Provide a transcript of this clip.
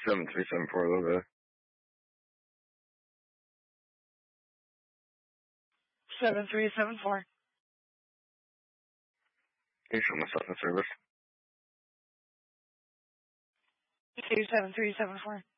7374 a little bit. 7374. Can you show myself in service? 27374.